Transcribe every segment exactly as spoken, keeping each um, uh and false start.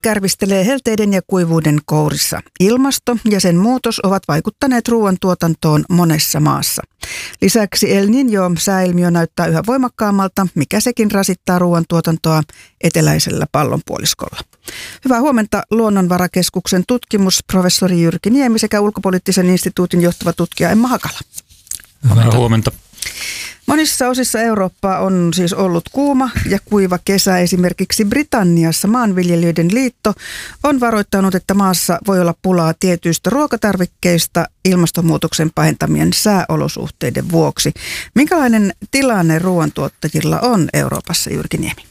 kärvistelee helteiden ja kuivuuden kourissa. Ilmasto ja sen muutos ovat vaikuttaneet ruoantuotantoon monessa maassa. Lisäksi El Niño-sääilmiö näyttää yhä voimakkaammalta, mikä sekin rasittaa ruoantuotantoa eteläisellä pallonpuoliskolla. Hyvää huomenta Luonnonvarakeskuksen tutkimusprofessori Jyrki Niemi sekä Ulkopoliittisen instituutin johtava tutkija Emma Hakala. Hyvää huomenta. Monissa osissa Eurooppaa on siis ollut kuuma ja kuiva kesä. Esimerkiksi Britanniassa Maanviljelijöiden liitto on varoittanut, että maassa voi olla pulaa tietyistä ruokatarvikkeista ilmastonmuutoksen pahentamien sääolosuhteiden vuoksi. Minkälainen tilanne ruoantuottajilla on Euroopassa, Jyrki Niemi?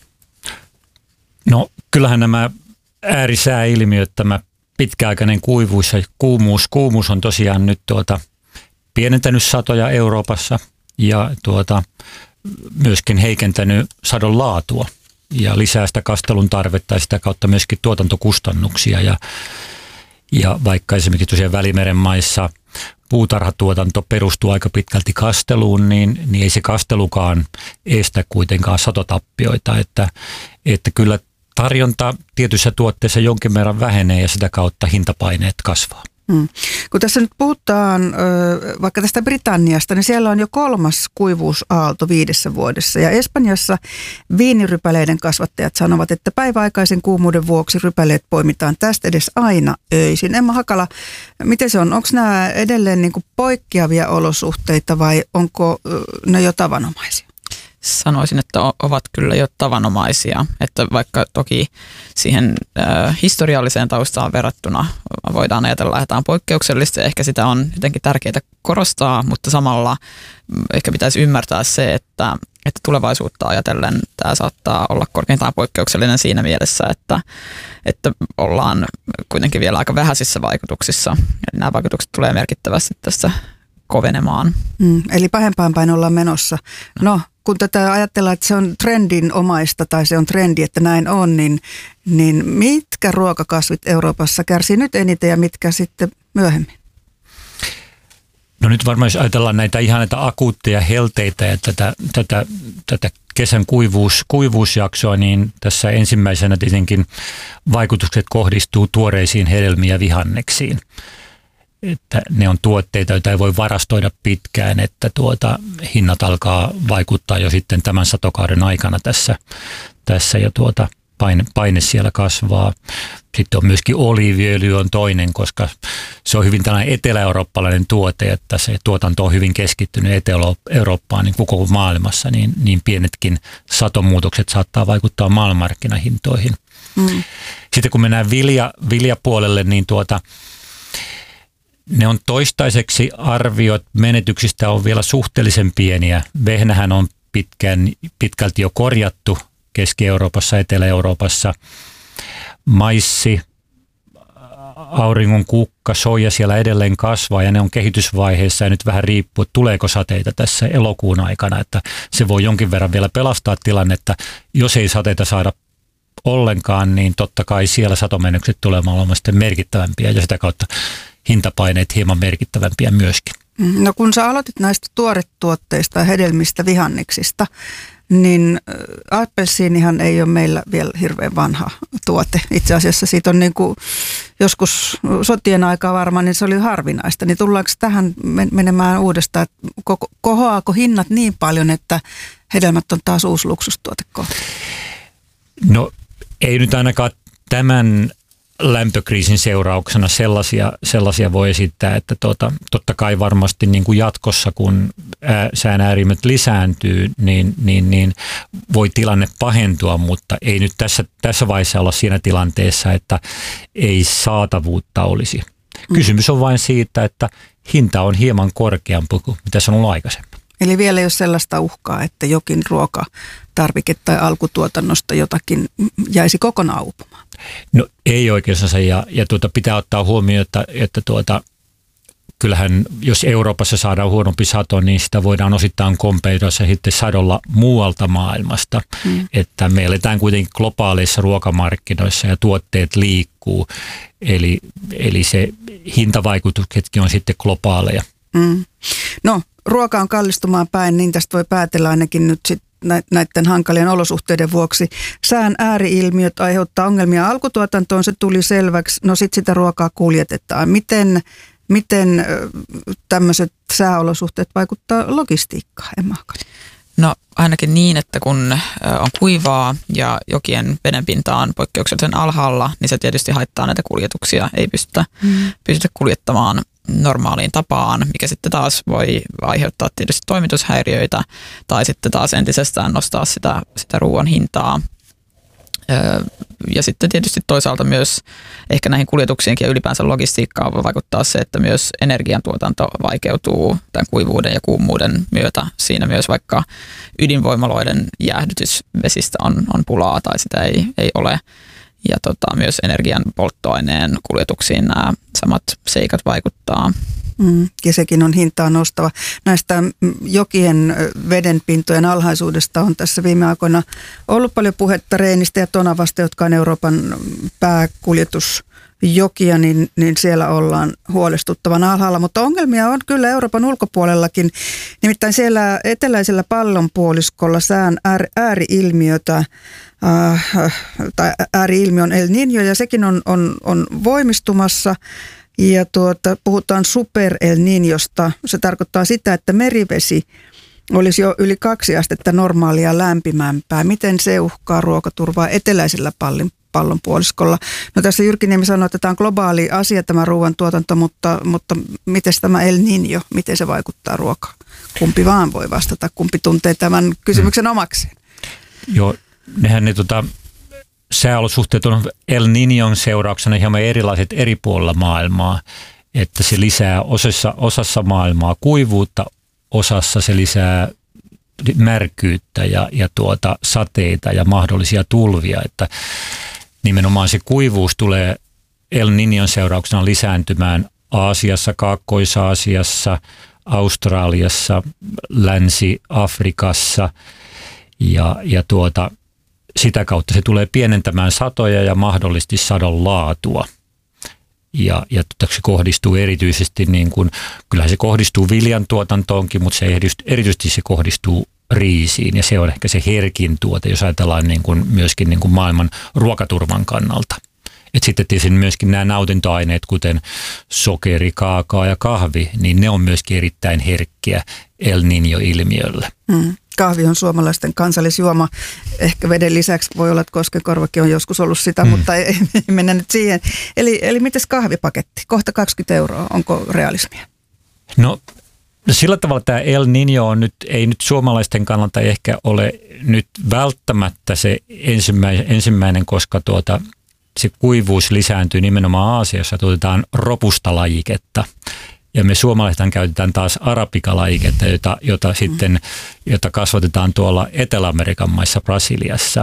No kyllähän nämä äärisääilmiöt, tämä pitkäaikainen kuivuus ja kuumuus, kuumuus on tosiaan nyt tuota pienentänyt satoja Euroopassa. Ja tuota, myöskin heikentänyt sadon laatua ja lisää sitä kastelun tarvetta ja sitä kautta myöskin tuotantokustannuksia. Ja, ja vaikka esimerkiksi tosiaan Välimeren maissa puutarhatuotanto perustuu aika pitkälti kasteluun, niin, niin ei se kastelukaan estä kuitenkaan satotappioita. Että, että kyllä tarjonta tietyissä tuotteissa jonkin verran vähenee ja sitä kautta hintapaineet kasvaa. Hmm. Kun tässä nyt puhutaan vaikka tästä Britanniasta, niin siellä on jo kolmas kuivuusaalto viidessä vuodessa. Ja Espanjassa viinirypäleiden kasvattajat sanovat, että päiväaikaisen kuumuuden vuoksi rypäleet poimitaan tästä edes aina öisin. Emma Hakala, miten se on? Onko nämä edelleen niin kuin poikkeavia olosuhteita vai onko ne jo tavanomaisia? Sanoisin, että ovat kyllä jo tavanomaisia, että vaikka toki siihen äh, historialliseen taustaan verrattuna voidaan ajatella, että tämä on poikkeuksellista ja ehkä sitä on jotenkin tärkeää korostaa, mutta samalla ehkä pitäisi ymmärtää se, että, että tulevaisuutta ajatellen tämä saattaa olla korkeintaan poikkeuksellinen siinä mielessä, että, että ollaan kuitenkin vielä aika vähäisissä vaikutuksissa. Eli nämä vaikutukset tulee merkittävästi tässä kovenemaan. Mm, eli pahempaan päin ollaan menossa. No, kun tätä ajatellaan, että se on trendinomaista tai se on trendi, että näin on, niin, niin mitkä ruokakasvit Euroopassa kärsii nyt eniten ja mitkä sitten myöhemmin? No nyt varmaan jos ajatellaan näitä ihan näitä akuutteja helteitä ja tätä, tätä, tätä kesän kuivuus, kuivuusjaksoa, niin tässä ensimmäisenä tietenkin vaikutukset kohdistuu tuoreisiin hedelmiin ja vihanneksiin. Että ne on tuotteita, joita ei voi varastoida pitkään, että tuota, hinnat alkaa vaikuttaa jo sitten tämän satokauden aikana tässä, tässä ja tuota, paine, paine siellä kasvaa. Sitten on myöskin oliiviöljy on toinen, koska se on hyvin tällainen etelä-eurooppalainen tuote, että se tuotanto on hyvin keskittynyt Etelä-Eurooppaan niin koko maailmassa, niin, niin pienetkin satomuutokset saattaa vaikuttaa maailmanmarkkinahintoihin. Mm. Sitten kun mennään vilja, viljapuolelle, niin tuota ne on toistaiseksi arviot menetyksistä on vielä suhteellisen pieniä. Vehnähän on pitkän, pitkälti jo korjattu Keski-Euroopassa, Etelä-Euroopassa. Maissi, auringon kukka, soija siellä edelleen kasvaa ja ne on kehitysvaiheessa ja nyt vähän riippuu, että tuleeko sateita tässä elokuun aikana. Että se voi jonkin verran vielä pelastaa tilannetta. Jos ei sateita saada ollenkaan, niin totta kai siellä satomenetykset tulemaan olemaan sitten merkittävämpiä ja sitä kautta hintapaineet hieman merkittävämpiä myöskin. No kun sä aloitit näistä tuoretuotteista ja hedelmistä, vihanneksista, niin appelsiinihan ei ole meillä vielä hirveän vanha tuote. Itse asiassa siitä on niin kuin joskus sotien aikaa varmaan, niin se oli harvinaista. Niin tullaanko tähän menemään uudestaan, että kohoaako hinnat niin paljon, että hedelmät on taas uusi luksustuote kohta? No ei nyt ainakaan tämän lämpökriisin seurauksena sellaisia, sellaisia voi esittää, että tota, totta kai varmasti niin kuin jatkossa, kun ää, sään äärimmät lisääntyy, niin, niin, niin voi tilanne pahentua, mutta ei nyt tässä, tässä vaiheessa olla siinä tilanteessa, että ei saatavuutta olisi. Kysymys on vain siitä, että hinta on hieman korkeampi kuin mitä se on ollut aikaisemmin. Eli vielä ei ole sellaista uhkaa, että jokin ruokatarvike tai alkutuotannosta jotakin jäisi kokonaan uupumaan? No ei oikeastaan, ja, ja tuota, pitää ottaa huomioon, että, että tuota, kyllähän jos Euroopassa saadaan huonompi sato, niin sitä voidaan osittain kompensoida sitten sadolla muualta maailmasta. Hmm. Että me eletään kuitenkin globaaleissa ruokamarkkinoissa ja tuotteet liikkuu, eli, eli se hintavaikutuksetkin on sitten globaaleja. Hmm. No ruoka on kallistumaan päin, niin tästä voi päätellä ainakin nyt sit näiden hankalien olosuhteiden vuoksi. Sään ääriilmiöt aiheuttaa ongelmia alkutuotantoon, se tuli selväksi. No sitten sitä ruokaa kuljetetaan. Miten, miten tämmöiset sääolosuhteet vaikuttaa logistiikkaan, Emma Hakanen? No ainakin niin, että kun on kuivaa ja jokien vedenpinta on poikkeuksellisen alhaalla, niin se tietysti haittaa näitä kuljetuksia. Ei pystytä, mm. pystytä kuljettamaan normaaliin tapaan, mikä sitten taas voi aiheuttaa tietysti toimitushäiriöitä tai sitten taas entisestään nostaa sitä, sitä ruoan hintaa. Ja sitten tietysti toisaalta myös ehkä näihin kuljetuksiinkin ja ylipäänsä logistiikkaan voi vaikuttaa se, että myös energiantuotanto vaikeutuu tämän kuivuuden ja kuumuuden myötä. Siinä myös vaikka ydinvoimaloiden jäähdytysvesistä on, on pulaa tai sitä ei, ei ole. Ja tota, myös energian polttoaineen kuljetuksiin nämä samat seikat vaikuttaa. Mm, ja sekin on hintaa nostava. Näistä jokien vedenpintojen alhaisuudesta on tässä viime aikoina ollut paljon puhetta Reinistä ja Tonavasta, jotka on Euroopan pääkuljetusjokia, niin, niin siellä ollaan huolestuttavan alhaalla. Mutta ongelmia on kyllä Euroopan ulkopuolellakin. Nimittäin siellä eteläisellä pallonpuoliskolla sään ääri-ilmiötä, äh, tai ääri-ilmiö on El Niño, ja sekin on, on, on voimistumassa. Ja tuota, puhutaan super El Niñosta. Se tarkoittaa sitä, että merivesi olisi jo yli kaksi astetta normaalia lämpimämpää. Miten se uhkaa ruokaturvaa eteläisellä pallon, pallonpuoliskolla? No tässä Jyrki Niemi sanoi, että tämä on globaali asia tämä ruoantuotanto, mutta, mutta miten tämä El Niño, miten se vaikuttaa ruokaan? Kumpi vaan voi vastata, kumpi tuntee tämän kysymyksen hmm. omakseen? Joo, nehän ne tota... Sääolosuhteet on El Niñon seurauksena hieman erilaiset eri puolilla maailmaa, että se lisää osassa, osassa maailmaa kuivuutta, osassa se lisää märkyyttä ja, ja tuota, sateita ja mahdollisia tulvia, että nimenomaan se kuivuus tulee El Niñon seurauksena lisääntymään Aasiassa, Kaakkois-Aasiassa, Australiassa, Länsi-Afrikassa ja, ja tuota sitä kautta se tulee pienentämään satoja ja mahdollisesti sadon laatua. Ja, ja se kohdistuu erityisesti, niin kuin, kyllähän se kohdistuu viljantuotantoonkin, mutta se erityisesti se kohdistuu riisiin. Ja se on ehkä se herkin tuote, jos ajatellaan niin kuin, myöskin niin kuin maailman ruokaturvan kannalta. Et sitten tietysti myöskin nämä nautintoaineet, kuten sokeri, kaakao ja kahvi, niin ne on myöskin erittäin herkkiä El Niño-ilmiölle. Hmm. Kahvi on suomalaisten kansallisjuoma. Ehkä veden lisäksi voi olla, että Koskenkorvakin on joskus ollut sitä, hmm. mutta ei, ei mennä nyt siihen. Eli, eli mites kahvipaketti? Kohta kaksikymmentä euroa. Onko realismia? No sillä tavalla tämä El Niño on nyt, ei nyt suomalaisten kannalta ehkä ole nyt välttämättä se ensimmäinen, ensimmäinen koska tuota, se kuivuus lisääntyy nimenomaan Aasiassa. Tuotetaan robusta-lajiketta. Ja me suomalaisethan käytetään taas arabika-lajiketta, jota, jota, mm. sitten, jota kasvatetaan tuolla Etelä-Amerikan maissa Brasiliassa.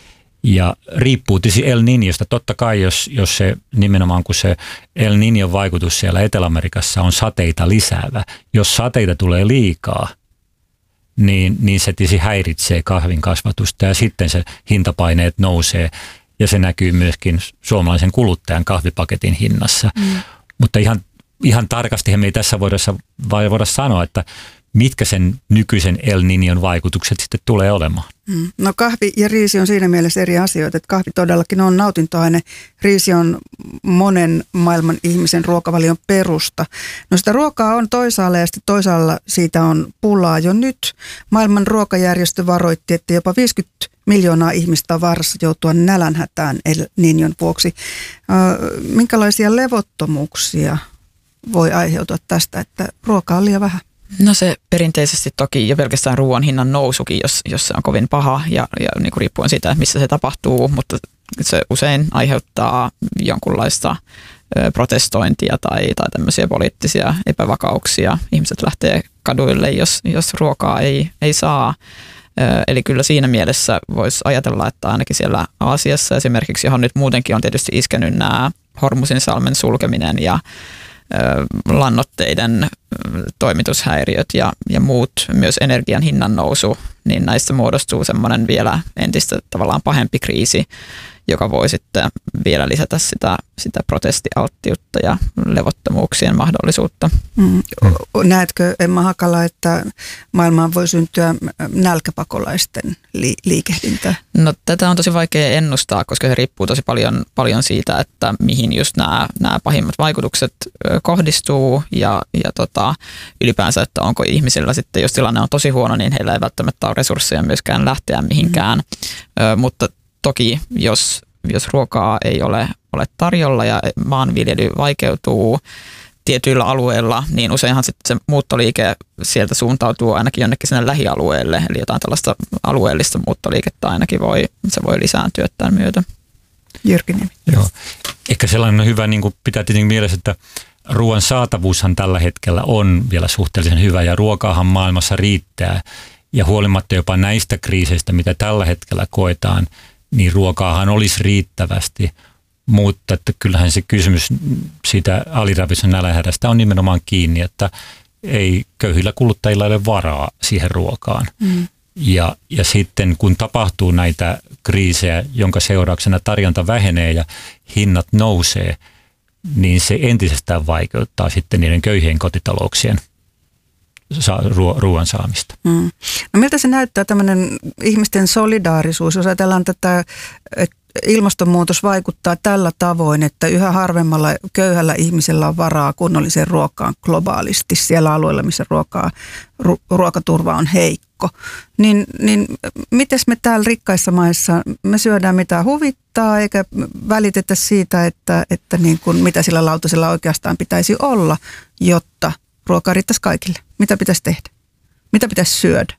Ja riippuu tietysti El Niñosta. Totta kai, jos, jos se nimenomaan kun se El Niñon vaikutus siellä Etelä-Amerikassa on sateita lisäävä. Jos sateita tulee liikaa, niin, niin se tietysti häiritsee kahvin kasvatusta ja sitten se hintapaineet nousee. Ja se näkyy myöskin suomalaisen kuluttajan kahvipaketin hinnassa. Mm. Mutta ihan Ihan tarkasti me ei tässä voida, voida sanoa, että mitkä sen nykyisen El Niñon vaikutukset sitten tulee olemaan. Mm. No kahvi ja riisi on siinä mielessä eri asioita, että kahvi todellakin on nautintoaine. Riisi on monen maailman ihmisen ruokavalion perusta. No sitä ruokaa on toisaalla ja sitten toisaalla siitä on pulaa jo nyt. Maailman ruokajärjestö varoitti, että jopa viisikymmentä miljoonaa ihmistä on vaarassa joutua nälänhätään El Niñon vuoksi. Äh, minkälaisia levottomuuksia voi aiheutua tästä, että ruokaa on liian vähän? No se perinteisesti toki jo pelkästään ruoan hinnan nousukin, jos, jos se on kovin paha ja, ja niin kuin riippuen siitä, missä se tapahtuu, mutta se usein aiheuttaa jonkunlaista ö, protestointia tai, tai tämmöisiä poliittisia epävakauksia. Ihmiset lähtee kaduille, jos, jos ruokaa ei, ei saa. Ö, eli kyllä siinä mielessä voisi ajatella, että ainakin siellä Aasiassa esimerkiksi, johon nyt muutenkin on tietysti iskenyt nämä Hormusin salmen sulkeminen ja lannoitteiden toimitushäiriöt ja, ja muut, myös energian hinnan nousu, niin näistä muodostuu semmoinen vielä entistä tavallaan pahempi kriisi. joka voi sitten vielä lisätä sitä, sitä protestialttiutta ja levottomuuksien mahdollisuutta. Mm. Näetkö, Emma Hakala, että maailmaan voi syntyä nälkäpakolaisten li- liikehdintää? No, tätä on tosi vaikea ennustaa, koska se riippuu tosi paljon, paljon siitä, että mihin just nämä, nämä pahimmat vaikutukset kohdistuu ja, ja tota, ylipäänsä, että onko ihmisillä sitten, jos tilanne on tosi huono, niin heillä ei välttämättä ole resursseja myöskään lähteä mihinkään, mm. Ö, mutta toki jos, jos ruokaa ei ole, ole tarjolla ja maanviljely vaikeutuu tietyillä alueilla, niin useinhan sitten se muuttoliike sieltä suuntautuu ainakin jonnekin sinne lähialueelle, eli jotain tällaista alueellista muuttoliikettä ainakin voi, se voi lisääntyä tämän myötä. Jyrki Niemi. Joo. Ehkä sellainen on hyvä, niin kuin pitää tietenkin mielessä, että ruoan saatavuushan tällä hetkellä on vielä suhteellisen hyvä ja ruokaahan maailmassa riittää ja huolimatta jopa näistä kriiseistä, mitä tällä hetkellä koetaan, niin ruokaahan olisi riittävästi, mutta että kyllähän se kysymys siitä aliravitsemuksen nälänhädästä on nimenomaan kiinni, että ei köyhillä kuluttajilla ole varaa siihen ruokaan. Mm. Ja, ja sitten kun tapahtuu näitä kriisejä, jonka seurauksena tarjonta vähenee ja hinnat nousee, niin se entisestään vaikeuttaa sitten niiden köyhien kotitalouksien ruoan saamista. Mm. No miltä se näyttää tämmöinen ihmisten solidaarisuus, jos ajatellaan tätä, että ilmastonmuutos vaikuttaa tällä tavoin, että yhä harvemmalla köyhällä ihmisellä on varaa kunnolliseen ruokaan globaalisti siellä alueilla, missä ruokaa, ru, ruokaturva on heikko. Niin, niin mites me täällä rikkaissa maissa, me syödään mitä huvittaa eikä välitetä siitä, että, että niin kuin, mitä sillä lautasella oikeastaan pitäisi olla, jotta ruokaa riittäisi kaikille. Mitä pitäisi tehdä? Mitä pitäisi syödä?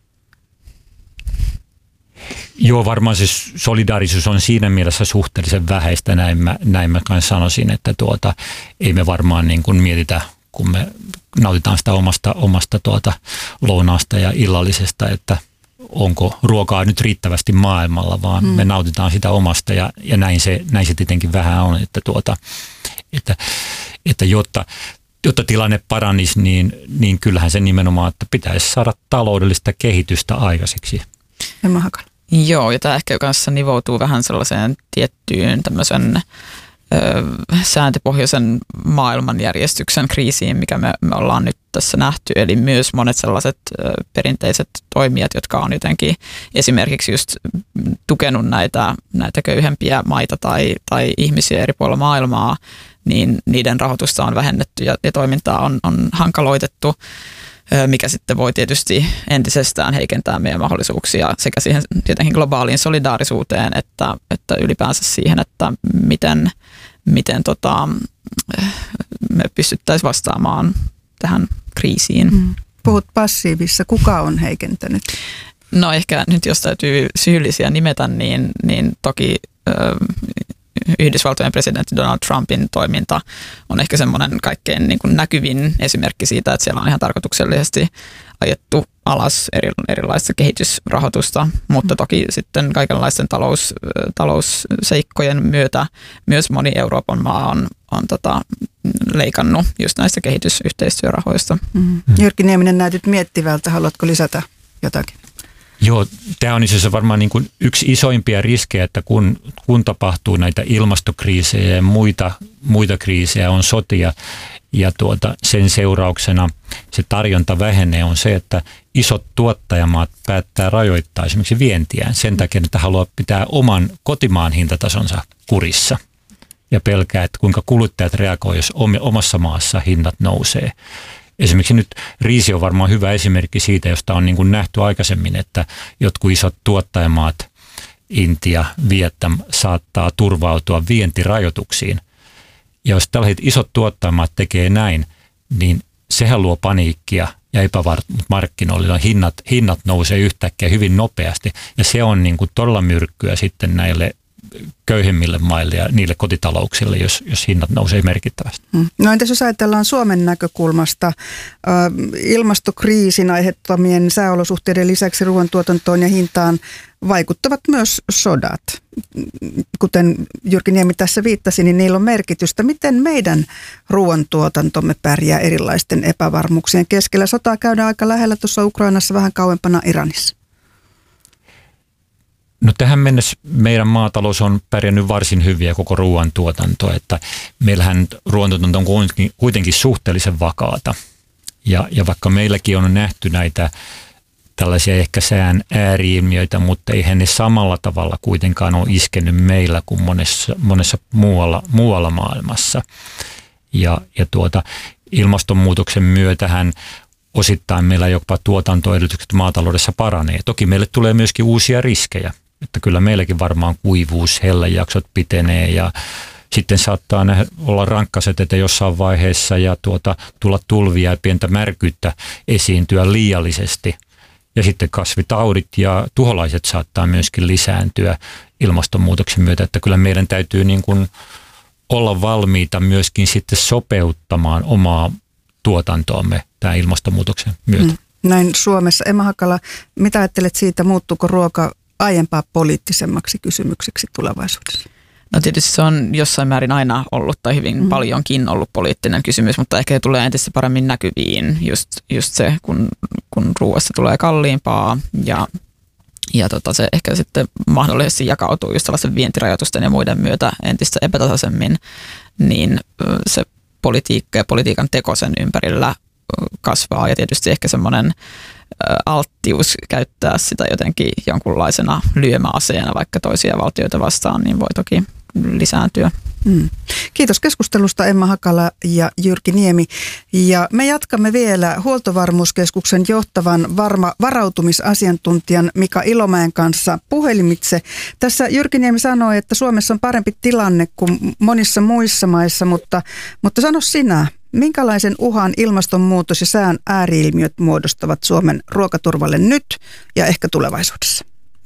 Joo, varmaan se solidaarisuus on siinä mielessä suhteellisen vähäistä, näin mä, näin mä kanssa sanoisin, että tuota, ei me varmaan niin kuin mietitä, kun me nautitaan sitä omasta, omasta tuota lounaasta ja illallisesta, että onko ruokaa nyt riittävästi maailmalla, vaan hmm. me nautitaan sitä omasta ja, ja näin, se, näin se tietenkin vähän on, että, tuota, että, että jotta Jotta tilanne paranisi, niin, niin kyllähän se nimenomaan, että pitäisi saada taloudellista kehitystä aikaiseksi. Emma Hakala. Joo, ja tämä ehkä kanssa nivoutuu vähän sellaiseen tiettyyn tämmöisen ö, sääntöpohjaisen maailmanjärjestyksen kriisiin, mikä me, me ollaan nyt tässä nähty. Eli myös monet sellaiset ö, perinteiset toimijat, jotka on jotenkin esimerkiksi just tukenut näitä, näitä köyhempiä maita tai, tai ihmisiä eri puolilla maailmaa, niin niiden rahoitusta on vähennetty ja, ja toimintaa on, on hankaloitettu, mikä sitten voi tietysti entisestään heikentää meidän mahdollisuuksia sekä siihen jotenkin globaaliin solidaarisuuteen, että, että ylipäänsä siihen, että miten, miten tota, me pystyttäisiin vastaamaan tähän kriisiin. Mm. Puhut passiivissa. Kuka on heikentänyt? No ehkä nyt jos täytyy syyllisiä nimetä, niin, niin toki Yhdysvaltojen presidentti Donald Trumpin toiminta on ehkä semmoinen kaikkein niin kuin näkyvin esimerkki siitä, että siellä on ihan tarkoituksellisesti ajettu alas eri, erilaista kehitysrahoitusta, mutta toki sitten kaikenlaisten talous, talousseikkojen myötä myös moni Euroopan maa on, on tota, leikannut just näistä kehitysyhteistyörahoista. Mm. Jyrki Nieminen, näytyt miettivältä. Haluatko lisätä jotakin? Joo, tämä on itse asiassa varmaan niin kuin yksi isoimpia riskejä, että kun, kun tapahtuu näitä ilmastokriisejä ja muita, muita kriisejä, on sotia ja tuota, sen seurauksena se tarjonta vähenee, on se, että isot tuottajamaat päättää rajoittaa esimerkiksi vientiään sen takia, että haluaa pitää oman kotimaan hintatasonsa kurissa ja pelkää, että kuinka kuluttajat reagoivat, jos omassa maassa hinnat nousee. Esimerkiksi nyt riisi on varmaan hyvä esimerkki siitä, josta on niin kuin nähty aikaisemmin, että jotkut isot tuottajamaat, Intia, Vietnam, saattaa turvautua vientirajoituksiin. Ja jos tällaiset isot tuottajamaat tekee näin, niin sehän luo paniikkia ja epävarmuutta markkinoilla. Hinnat, hinnat nousee yhtäkkiä hyvin nopeasti ja se on niin kuin todella myrkkyä sitten näille köyhemmille maille ja niille kotitalouksille, jos, jos hinnat nousee merkittävästi. No entäs jos ajatellaan Suomen näkökulmasta, äh, ilmastokriisin aiheuttamien sääolosuhteiden lisäksi ruoantuotantoon ja hintaan vaikuttavat myös sodat. Kuten Jyrki Niemi tässä viittasi, niin niillä on merkitystä. Miten meidän ruoantuotantomme pärjää erilaisten epävarmuuksien keskellä? Sotaa käydään aika lähellä tuossa Ukrainassa, vähän kauempana Iranissa. No tähän mennessä meidän maatalous on pärjännyt varsin hyviä koko ruoantuotanto, että meillähän ruoantuotanto on kuitenkin, kuitenkin suhteellisen vakaata. Ja, ja vaikka meilläkin on nähty näitä tällaisia ehkä sään ääriilmiöitä, mutta eihän ne samalla tavalla kuitenkaan ole iskenyt meillä kuin monessa, monessa muualla, muualla maailmassa. Ja, ja tuota, ilmastonmuutoksen myötähän osittain meillä jopa tuotantoedellytykset maataloudessa paranee. Toki meille tulee myöskin uusia riskejä, että kyllä meilläkin varmaan kuivuus, hellejaksot pitenee ja sitten saattaa nähdä, olla rankkaset jossain vaiheessa ja tuota, tulla tulvia ja pientä märkyyttä esiintyä liiallisesti. Ja sitten kasvitaudit ja tuholaiset saattaa myöskin lisääntyä ilmastonmuutoksen myötä, että kyllä meidän täytyy niin kuin olla valmiita myöskin sitten sopeuttamaan omaa tuotantoamme tämän ilmastonmuutoksen myötä. Mm. Näin Suomessa. Emma Hakala, mitä ajattelet siitä, muuttuuko ruoka aiempaa poliittisemmaksi kysymykseksi tulevaisuudessa? No tietysti se on jossain määrin aina ollut tai hyvin mm. paljonkin ollut poliittinen kysymys, mutta ehkä se tulee entistä paremmin näkyviin just, just se, kun, kun ruoasta tulee kalliimpaa ja, ja tota se ehkä sitten mahdollisesti jakautuu just tällaisen vientirajoitusten ja muiden myötä entistä epätasaisemmin, niin se politiikka ja politiikan teko sen ympärillä kasvaa ja tietysti ehkä semmoinen alttius käyttää sitä jotenkin jonkunlaisena lyömäaseena vaikka toisia valtioita vastaan, niin voi toki lisääntyä. Mm. Kiitos keskustelusta Emma Hakala ja Jyrki Niemi. Ja me jatkamme vielä Huoltovarmuuskeskuksen johtavan varma, varautumisasiantuntijan Mika Ilomäen kanssa puhelimitse. Tässä Jyrki Niemi sanoi, että Suomessa on parempi tilanne kuin monissa muissa maissa, mutta, mutta sano sinä, minkälaisen uhan ilmastonmuutos ja sään ääriilmiöt muodostavat Suomen ruokaturvalle nyt ja ehkä tulevaisuudessa?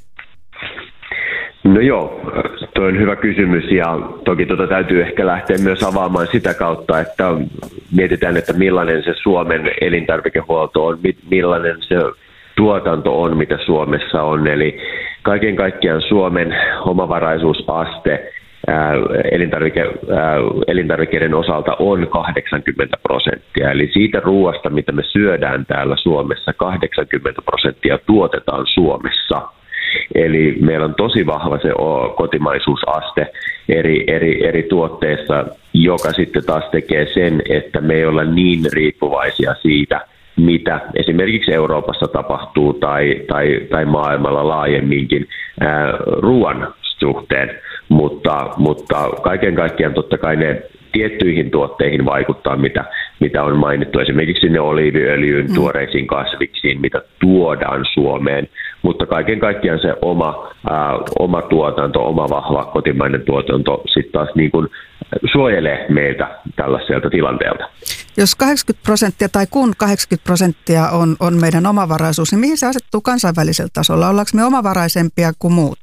No joo, tuo on hyvä kysymys ja toki tuota täytyy ehkä lähteä myös avaamaan sitä kautta, että mietitään, että millainen se Suomen elintarvikehuolto on, millainen se tuotanto on, mitä Suomessa on. Eli kaiken kaikkiaan Suomen omavaraisuusaste ää, elintarvike, ää, elintarvikkeiden osalta on kahdeksankymmentä prosenttia. Eli siitä ruoasta, mitä me syödään täällä Suomessa, kahdeksankymmentä prosenttia tuotetaan Suomessa. Eli meillä on tosi vahva se kotimaisuusaste eri, eri, eri tuotteissa, joka sitten taas tekee sen, että me ei olla niin riippuvaisia siitä, mitä esimerkiksi Euroopassa tapahtuu tai, tai, tai maailmalla laajemminkin ää, ruoan suhteen. Mutta, mutta kaiken kaikkiaan totta kai ne tiettyihin tuotteihin vaikuttaa, mitä, mitä on mainittu, esimerkiksi sinne oliiviöljyyn, mm. tuoreisiin kasviksiin, mitä tuodaan Suomeen. Mutta kaiken kaikkiaan se oma, ää, oma tuotanto, oma vahva kotimainen tuotanto sitten taas niin kuin suojelee meiltä tällaiselta tilanteelta. Jos kahdeksankymmentä prosenttia tai kun kahdeksankymmentä prosenttia on, on meidän omavaraisuus, niin mihin se asettuu kansainvälisellä tasolla? Ollaanko me omavaraisempia kuin muut?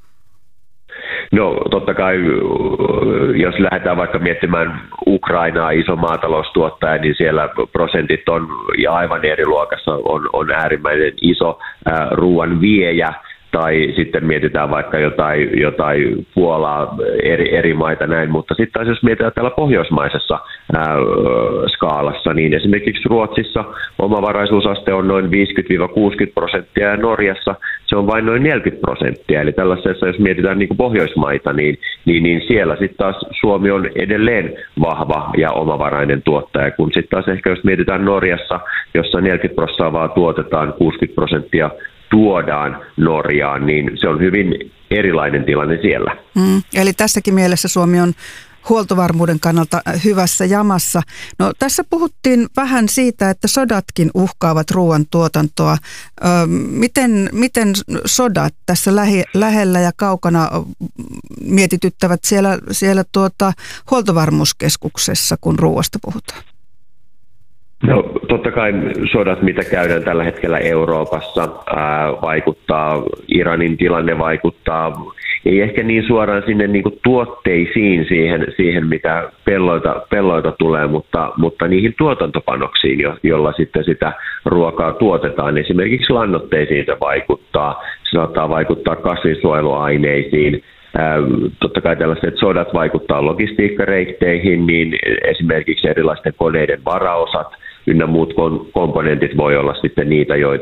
No totta kai, jos lähdetään vaikka miettimään Ukrainaa, iso maataloustuottaja, niin siellä prosentit on ja aivan eri luokassa on, on äärimmäinen iso ää, ruoan viejä. Tai sitten mietitään vaikka jotain, jotain Puolaa, eri, eri maita näin, mutta sitten taas jos mietitään täällä pohjoismaisessa ää, skaalassa, niin esimerkiksi Ruotsissa omavaraisuusaste on noin viisikymmentä kuusikymmentä prosenttia ja Norjassa se on vain noin neljäkymmentä prosenttia. Eli tällaisessa, jos mietitään niin kuin Pohjoismaita, niin, niin, niin siellä sitten taas Suomi on edelleen vahva ja omavarainen tuottaja, kun sitten taas ehkä jos mietitään Norjassa, jossa neljäkymmentä prosenttia vaan tuotetaan, kuusikymmentä prosenttia tuodaan Norjaan, niin se on hyvin erilainen tilanne siellä. Mm, eli tässäkin mielessä Suomi on huoltovarmuuden kannalta hyvässä jamassa. No, tässä puhuttiin vähän siitä, että sodatkin uhkaavat ruoantuotantoa. Ö, miten, miten sodat tässä lähi, lähellä ja kaukana mietityttävät siellä, siellä tuota, huoltovarmuuskeskuksessa, kun ruoasta puhutaan? No totta kai sodat, mitä käydään tällä hetkellä Euroopassa, ää, vaikuttaa, Iranin tilanne vaikuttaa, ei ehkä niin suoraan sinne niin kuin tuotteisiin, siihen, siihen mitä pelloita, pelloita tulee, mutta, mutta niihin tuotantopanoksiin, jo, jolla sitten sitä ruokaa tuotetaan. Esimerkiksi lannoitteisiin se vaikuttaa, se saattaa vaikuttaa kasvinsuojeluaineisiin. Totta kai tällaiset sodat vaikuttaa logistiikkareitteihin, niin esimerkiksi erilaisten koneiden varaosat ynnä muut komponentit voi olla sitten niitä, joita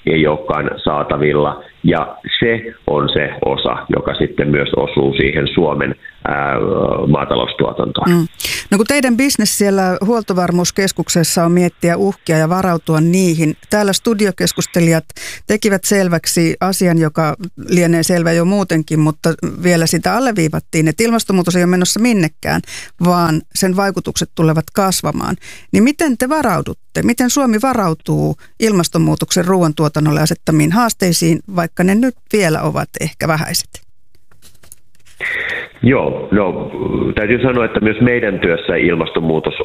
ei olekaan saatavilla. Ja se on se osa, joka sitten myös osuu siihen Suomen ää, maataloustuotantoon. Mm. No kun teidän bisnes siellä Huoltovarmuuskeskuksessa on miettiä uhkia ja varautua niihin. Täällä studiokeskustelijat tekivät selväksi asian, joka lienee selvä jo muutenkin, mutta vielä sitä alleviivattiin, että ilmastonmuutos ei ole menossa minnekään, vaan sen vaikutukset tulevat kasvamaan. Niin miten te varaudutte? Miten Suomi varautuu ilmastonmuutoksen ruoantuotannolle asettamiin haasteisiin, vaikka ne nyt vielä ovat ehkä vähäiset? Joo, no täytyy sanoa, että myös meidän työssä ilmastonmuutos